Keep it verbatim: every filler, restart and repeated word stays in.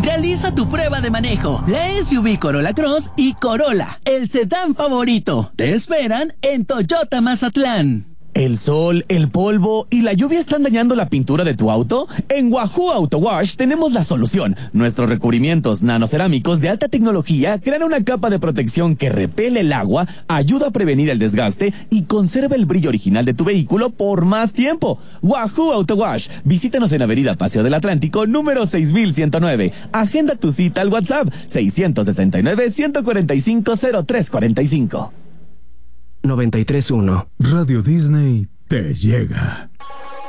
Realiza tu prueba de manejo. La S U V Corolla Cross y Corolla, el sedán favorito, te esperan en Toyota Mazatlán. ¿El sol, el polvo y la lluvia están dañando la pintura de tu auto? En Wahoo Auto Wash tenemos la solución. Nuestros recubrimientos nanocerámicos de alta tecnología crean una capa de protección que repele el agua, ayuda a prevenir el desgaste y conserva el brillo original de tu vehículo por más tiempo. Wahoo Auto Wash. Visítanos en Avenida Paseo del Atlántico, número seis mil ciento nueve. Agenda tu cita al WhatsApp seiscientos sesenta y nueve, ciento cuarenta y cinco, cero tres cuarenta y cinco. noventa y tres punto uno. Radio Disney te llega.